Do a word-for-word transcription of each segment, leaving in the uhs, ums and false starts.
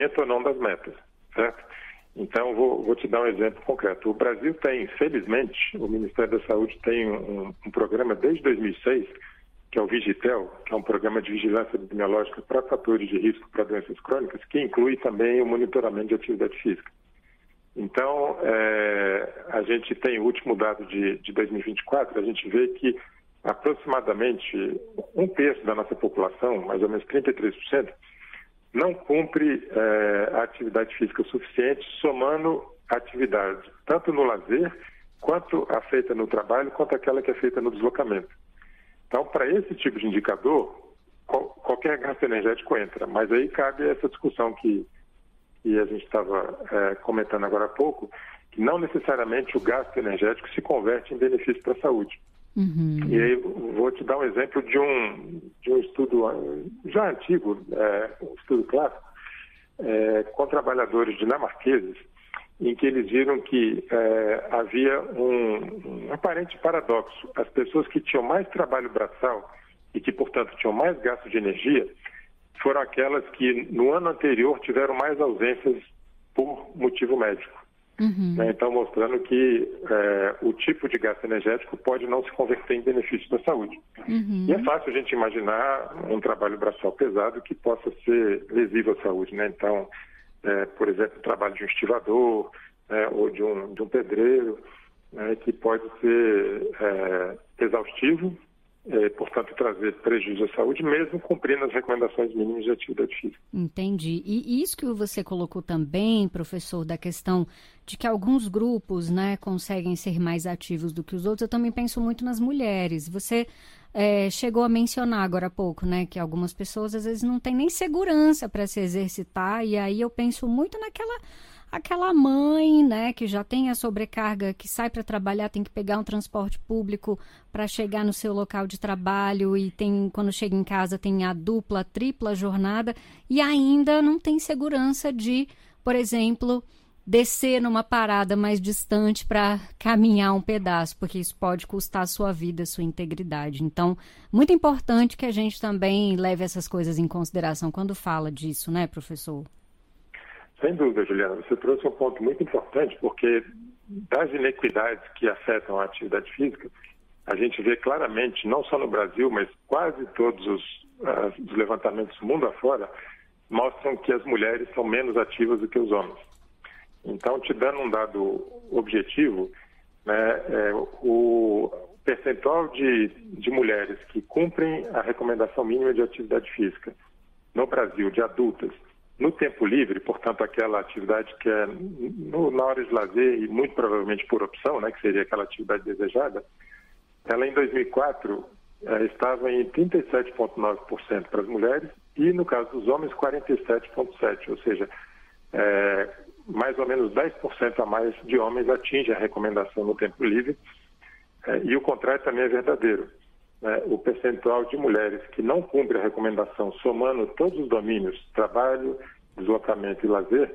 ou não das metas, certo? Então, vou, vou te dar um exemplo concreto. O Brasil tem, felizmente, o Ministério da Saúde tem um, um programa desde dois mil e seis, que é o Vigitel, que é um programa de vigilância epidemiológica para fatores de risco para doenças crônicas, que inclui também o monitoramento de atividade física. Então, é, a gente tem o último dado de, de dois mil e vinte e quatro, a gente vê que aproximadamente um terço da nossa população, mais ou menos trinta e três por cento, não cumpre é, a atividade física suficiente, somando a atividade tanto no lazer, quanto a feita no trabalho, quanto aquela que é feita no deslocamento. Então, para esse tipo de indicador, qual, qualquer gasto energético entra, mas aí cabe essa discussão que, que a gente estava é, comentando agora há pouco, que não necessariamente o gasto energético se converte em benefício para a saúde. Uhum. E aí vou te dar um exemplo de um, de um estudo já antigo, é, um estudo clássico, é, com trabalhadores dinamarqueses, em que eles viram que é, havia um, um aparente paradoxo. As pessoas que tinham mais trabalho braçal e que, portanto, tinham mais gasto de energia, foram aquelas que no ano anterior tiveram mais ausências por motivo médico. Uhum. Então, mostrando que é, o tipo de gasto energético pode não se converter em benefício da saúde. Uhum. E é fácil a gente imaginar um trabalho braçal pesado que possa ser lesivo à saúde, né? Então, é, por exemplo, o trabalho de um estivador, né, ou de um, de um pedreiro, né, que pode ser é, exaustivo, é, portanto, trazer prejuízo à saúde, mesmo cumprindo as recomendações mínimas de atividade física. Entendi. E isso que você colocou também, professor, da questão de que alguns grupos, né, conseguem ser mais ativos do que os outros, eu também penso muito nas mulheres. Você é, chegou a mencionar agora há pouco, né, que algumas pessoas às vezes não têm nem segurança para se exercitar, e aí eu penso muito naquela aquela mãe, né, que já tem a sobrecarga, que sai para trabalhar, tem que pegar um transporte público para chegar no seu local de trabalho e tem, quando chega em casa tem a dupla, a tripla jornada e ainda não tem segurança de, por exemplo, descer numa parada mais distante para caminhar um pedaço, porque isso pode custar a sua vida, a sua integridade. Então, muito importante que a gente também leve essas coisas em consideração quando fala disso, né, professor? Sem dúvida, Juliana. Você trouxe um ponto muito importante, porque das inequidades que afetam a atividade física, a gente vê claramente, não só no Brasil, mas quase todos os, uh, os levantamentos mundo afora, mostram que as mulheres são menos ativas do que os homens. Então, te dando um dado objetivo, né, é, o percentual de, de mulheres que cumprem a recomendação mínima de atividade física no Brasil, de adultas, no tempo livre, portanto, aquela atividade que é no, na hora de lazer e muito provavelmente por opção, né, que seria aquela atividade desejada, ela em dois mil e quatro eh, estava em trinta e sete vírgula nove por cento para as mulheres e, no caso dos homens, quarenta e sete vírgula sete por cento, ou seja, eh, mais ou menos dez por cento a mais de homens atinge a recomendação no tempo livre, eh, e o contrário também é verdadeiro. Né? O percentual de mulheres que não cumpre a recomendação, somando todos os domínios, trabalho, deslocamento e lazer,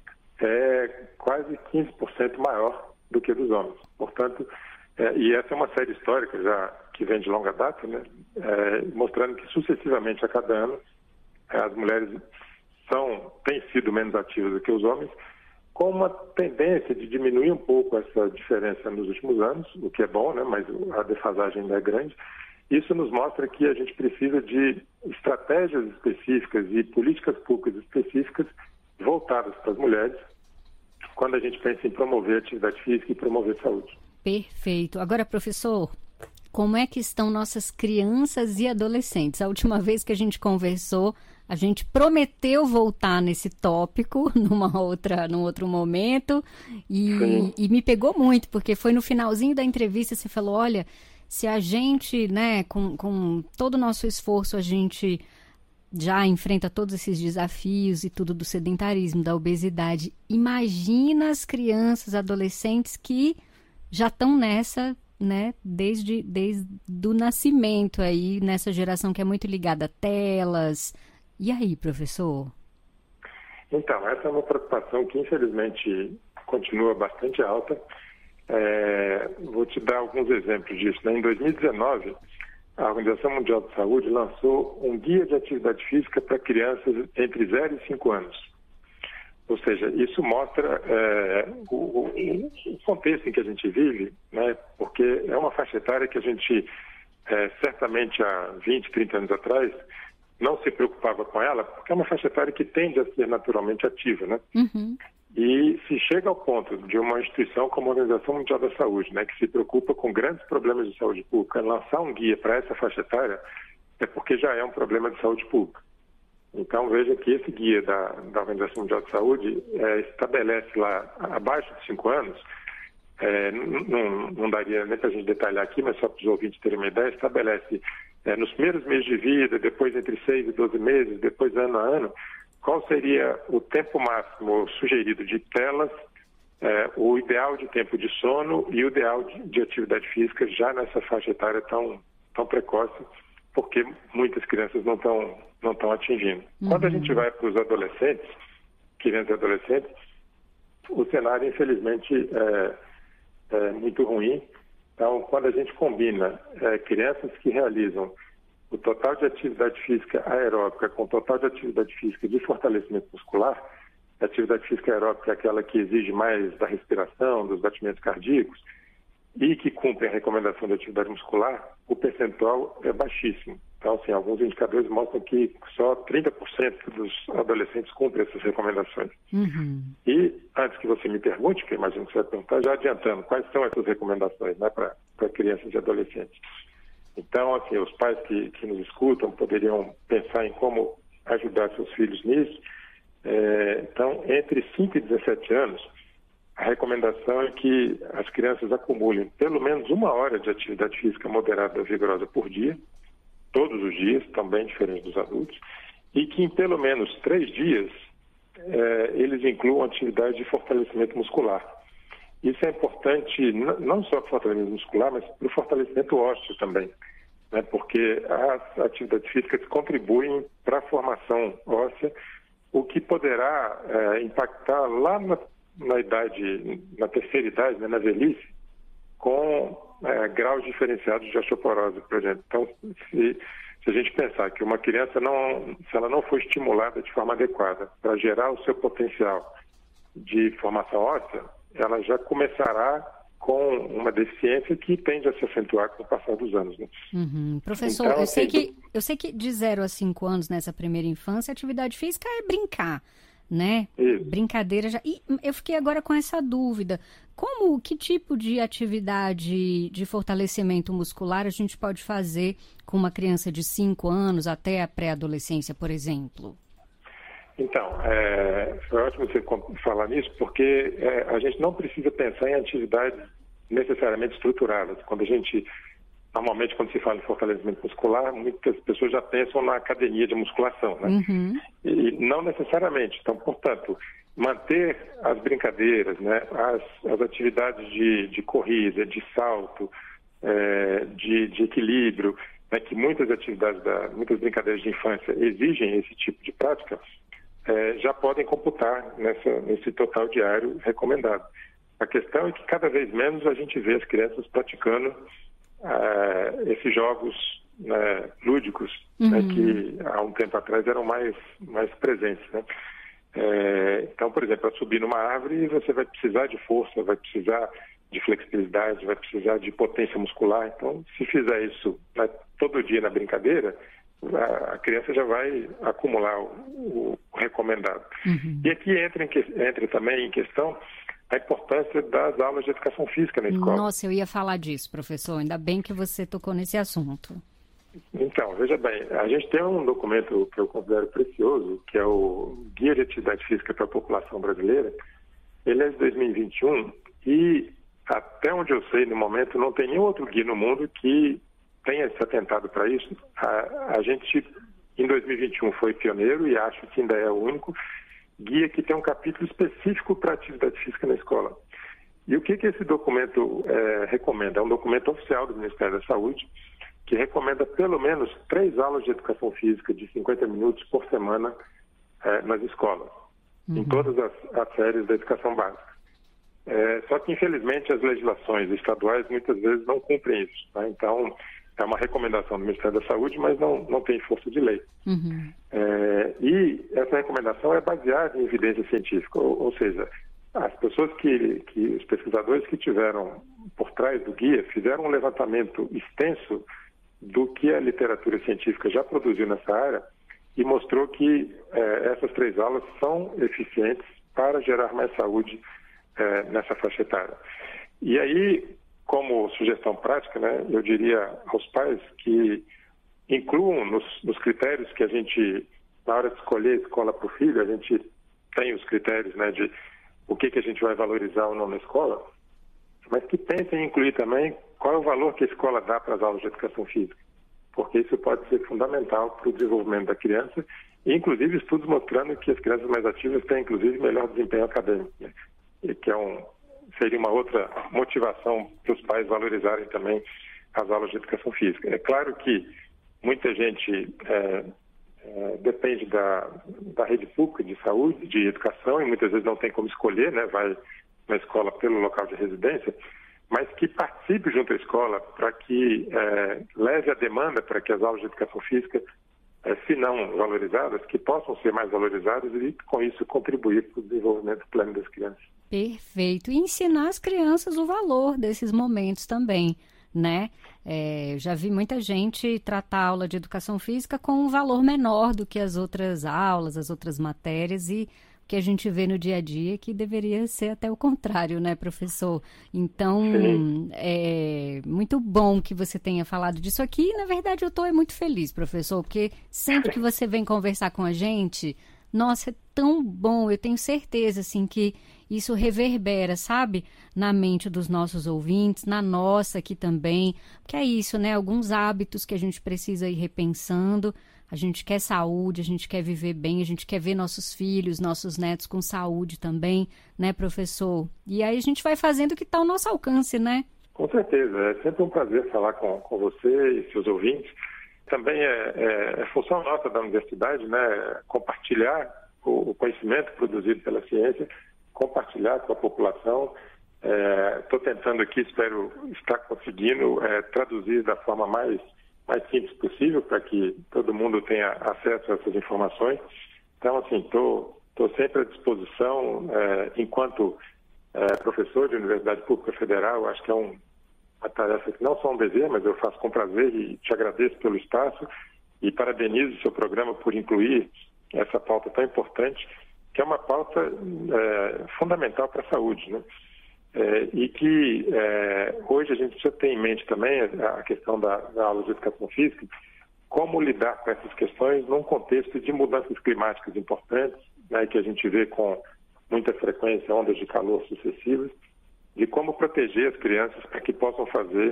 é quase quinze por cento maior do que dos homens. Portanto, é, e essa é uma série histórica já que vem de longa data, né? É, mostrando que sucessivamente a cada ano as mulheres são, têm sido menos ativas do que os homens, com uma tendência de diminuir um pouco essa diferença nos últimos anos, o que é bom, né? Mas a defasagem ainda é grande. Isso nos mostra que a gente precisa de estratégias específicas e políticas públicas específicas voltadas para as mulheres quando a gente pensa em promover atividade física e promover saúde. Perfeito. Agora, professor, como é que estão nossas crianças e adolescentes? A última vez que a gente conversou, a gente prometeu voltar nesse tópico numa outra, num outro momento e, e me pegou muito, porque foi no finalzinho da entrevista, você falou, olha, se a gente, né, com, com todo o nosso esforço, a gente já enfrenta todos esses desafios e tudo do sedentarismo, da obesidade, imagina as crianças, adolescentes que já estão nessa, né, desde, desde o nascimento aí, nessa geração que é muito ligada a telas. E aí, professor? Então, essa é uma preocupação que, infelizmente, continua bastante alta. É, vou te dar alguns exemplos disso. Né? Em dois mil e dezenove, a Organização Mundial de Saúde lançou um guia de atividade física para crianças entre zero e cinco anos. Ou seja, isso mostra é, o, o, o contexto em que a gente vive, né? Porque é uma faixa etária que a gente, é, certamente há vinte, trinta anos atrás, não se preocupava com ela, porque é uma faixa etária que tende a ser naturalmente ativa, né? Uhum. E se chega ao ponto de uma instituição como a Organização Mundial da Saúde, né, que se preocupa com grandes problemas de saúde pública, lançar um guia para essa faixa etária, é porque já é um problema de saúde pública. Então, veja que esse guia da, da Organização Mundial de Saúde é, estabelece lá, abaixo de cinco anos, é, não, não daria nem para a gente detalhar aqui, mas só para os ouvintes terem uma ideia, estabelece é, nos primeiros meses de vida, depois entre seis e doze meses, depois ano a ano, qual seria o tempo máximo sugerido de telas, é, o ideal de tempo de sono e o ideal de, de atividade física já nessa faixa etária tão, tão precoce, porque muitas crianças não estão não estão atingindo. Uhum. Quando a gente vai para os adolescentes, crianças e adolescentes, o cenário, infelizmente, é, é muito ruim. Então, quando a gente combina é, crianças que realizam o total de atividade física aeróbica com o total de atividade física de fortalecimento muscular, a atividade física aeróbica é aquela que exige mais da respiração, dos batimentos cardíacos, e que cumpre a recomendação de atividade muscular, o percentual é baixíssimo. Então, assim, alguns indicadores mostram que só trinta por cento dos adolescentes cumprem essas recomendações. Uhum. E, antes que você me pergunte, que eu imagino que você vai perguntar, já adiantando, quais são essas recomendações, né, para crianças e adolescentes? Então, assim, os pais que, que nos escutam poderiam pensar em como ajudar seus filhos nisso. É, então, entre cinco e dezessete anos, a recomendação é que as crianças acumulem pelo menos uma hora de atividade física moderada vigorosa por dia, todos os dias, também diferente dos adultos, e que em pelo menos três dias é, eles incluam atividade de fortalecimento muscular. Isso é importante não só para o fortalecimento muscular, mas para o fortalecimento ósseo também, né? Porque as atividades físicas contribuem para a formação óssea, o que poderá é, impactar lá na na idade, na terceira idade, né, na velhice, com é, graus diferenciados de osteoporose, por exemplo. Então, se, se a gente pensar que uma criança, não, se ela não for estimulada de forma adequada para gerar o seu potencial de formação óssea, ela já começará com uma deficiência que tende a se acentuar com o passar dos anos. Né? Uhum. Professor, então, eu, sei que, eu sei que de zero a cinco anos, nessa primeira infância, a atividade física é brincar. Né? Isso. Brincadeira já. E eu fiquei agora com essa dúvida. Como, que tipo de atividade de fortalecimento muscular a gente pode fazer com uma criança de cinco anos até a pré-adolescência, por exemplo? Então, é, foi ótimo você falar nisso, porque é, a gente não precisa pensar em atividades necessariamente estruturadas. Quando a gente, normalmente quando se fala em fortalecimento muscular, muitas pessoas já pensam na academia de musculação, né? Uhum. E não necessariamente. Então, portanto, manter as brincadeiras, né, as, as atividades de, de corrida, de salto, é, de, de equilíbrio, né, que muitas atividades, da, muitas brincadeiras de infância exigem esse tipo de prática, é, já podem computar nessa, nesse total diário recomendado. A questão é que cada vez menos a gente vê as crianças praticando uh, esses jogos né, lúdicos, uhum. né, que há um tempo atrás eram mais, mais presentes, né? É, então, por exemplo, para subir numa árvore você vai precisar de força, vai precisar de flexibilidade, vai precisar de potência muscular. Então, se fizer isso né, todo dia na brincadeira, a, a criança já vai acumular o, o recomendado. Uhum. E aqui entra, em, entra também em questão a importância das aulas de educação física na escola. Nossa, eu ia falar disso, professor. Ainda bem que você tocou nesse assunto. Então, veja bem, a gente tem um documento que eu considero precioso, que é o Guia de Atividade Física para a População Brasileira. Ele é de dois mil e vinte e um e, até onde eu sei, no momento, não tem nenhum outro guia no mundo que tenha se atentado para isso. A, a gente, em dois mil e vinte e um, foi pioneiro e acho que ainda é o único guia que tem um capítulo específico para atividade física na escola. E o que, que esse documento é, recomenda? É um documento oficial do Ministério da Saúde, que recomenda pelo menos três aulas de educação física de cinquenta minutos por semana eh, nas escolas, uhum. em todas as, as séries da educação básica. É, só que, infelizmente, as legislações estaduais muitas vezes não cumprem isso. Tá? Então, É uma recomendação do Ministério da Saúde, mas não, não tem força de lei. Uhum. É, e essa recomendação é baseada em evidência científica, ou, ou seja, as pessoas que, que, os pesquisadores que tiveram por trás do guia fizeram um levantamento extenso do que a literatura científica já produziu nessa área e mostrou que é, essas três aulas são eficientes para gerar mais saúde é, nessa faixa etária. E aí, como sugestão prática, né, eu diria aos pais que incluam nos, nos critérios que a gente, na hora de escolher a escola para o filho, a gente tem os critérios, né, de o que, que a gente vai valorizar ou não na escola, mas que tentem incluir também qual é o valor que a escola dá para as aulas de educação física, porque isso pode ser fundamental para o desenvolvimento da criança, e inclusive estudos mostrando que as crianças mais ativas têm inclusive melhor desempenho acadêmico, né? E que é um, seria uma outra motivação para os pais valorizarem também as aulas de educação física. É claro que muita gente é, é, depende da, da rede pública de saúde, de educação, e muitas vezes não tem como escolher, né? Vai na escola pelo local de residência, mas que participe junto à escola para que é, leve a demanda para que as aulas de educação física, é, se não valorizadas, que possam ser mais valorizadas e, com isso, contribuir para o desenvolvimento pleno das crianças. Perfeito. E ensinar as crianças o valor desses momentos também, né? É, já vi muita gente tratar a aula de educação física com um valor menor do que as outras aulas, as outras matérias, e que a gente vê no dia a dia que deveria ser até o contrário, né, professor? Então, Sim. é muito bom que você tenha falado disso aqui. E, na verdade, eu estou muito feliz, professor, porque sempre que você vem conversar com a gente, nossa, é tão bom. Eu tenho certeza, assim, que isso reverbera, sabe, na mente dos nossos ouvintes, na nossa aqui também, porque é isso, né? Alguns hábitos que a gente precisa ir repensando. A gente quer saúde, a gente quer viver bem, a gente quer ver nossos filhos, nossos netos com saúde também, né, professor? E aí a gente vai fazendo o que está ao nosso alcance, né? Com certeza. É sempre um prazer falar com, com você e seus ouvintes. Também é, é, é função nossa da universidade, né, compartilhar o, o conhecimento produzido pela ciência, compartilhar com a população. Estou é, tentando aqui, espero estar conseguindo é, traduzir da forma mais... mais simples possível para que todo mundo tenha acesso a essas informações. Então, assim, estou sempre à disposição, é, enquanto é, professor de Universidade Pública Federal. Acho que é um, uma tarefa que não só um dever, mas eu faço com prazer e te agradeço pelo espaço e parabenizo o seu programa por incluir essa pauta tão importante, que é uma pauta é, fundamental para a saúde, né? É, e que é, hoje a gente precisa ter em mente também a, a questão da, da aula de educação física, como lidar com essas questões num contexto de mudanças climáticas importantes, né, que a gente vê com muita frequência ondas de calor sucessivas, de como proteger as crianças para que possam fazer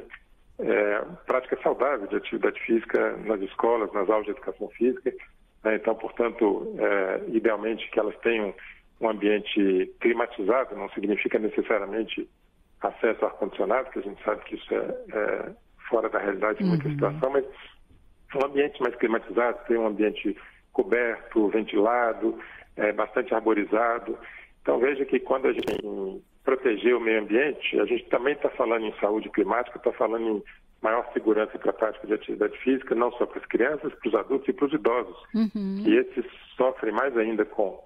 é, prática saudável de atividade física nas escolas, nas aulas de educação física, né? Então, portanto, é, idealmente que elas tenham um ambiente climatizado, não significa necessariamente acesso ao ar-condicionado, que a gente sabe que isso é, é fora da realidade de muita uhum. situação, mas um ambiente mais climatizado, ter um ambiente coberto, ventilado, é, bastante arborizado. Então veja que quando a gente proteger o meio ambiente, a gente também está falando em saúde climática, está falando em maior segurança para a prática de atividade física, não só para as crianças, para os adultos e para os idosos. Uhum. E esses sofrem mais ainda com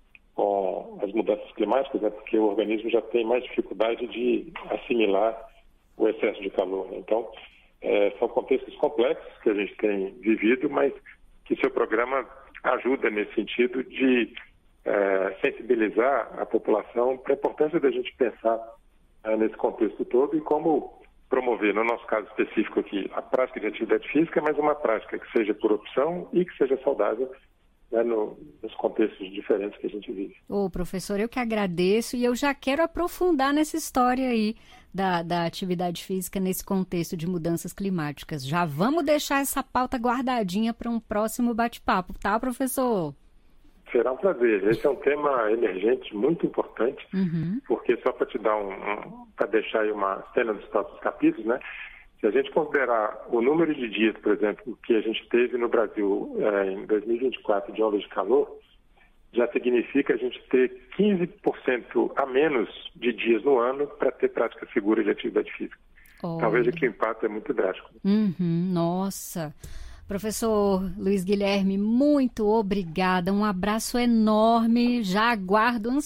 com as mudanças climáticas, né, porque o organismo já tem mais dificuldade de assimilar o excesso de calor. Né? Então, é, são contextos complexos que a gente tem vivido, mas que seu programa ajuda nesse sentido de é, sensibilizar a população para a importância da gente pensar é, nesse contexto todo e como promover, no nosso caso específico aqui, a prática de atividade física, mas uma prática que seja por opção e que seja saudável, né, no, nos contextos diferentes que a gente vive. Ô, professor, eu que agradeço e eu já quero aprofundar nessa história aí da, da atividade física nesse contexto de mudanças climáticas. Já vamos deixar essa pauta guardadinha para um próximo bate-papo, tá, professor? Será um prazer. Esse é um tema emergente muito importante, uhum. porque só para te dar um, um para deixar aí uma cena dos próximos capítulos, né? Se a gente considerar o número de dias, por exemplo, que a gente teve no Brasil é, em dois mil e vinte e quatro de ondas de calor, já significa a gente ter quinze por cento a menos de dias no ano para ter prática segura de atividade física. Olha. Então veja que o impacto é muito drástico. Uhum, nossa. Professor Luiz Guilherme, muito obrigada. Um abraço enorme. Já aguardo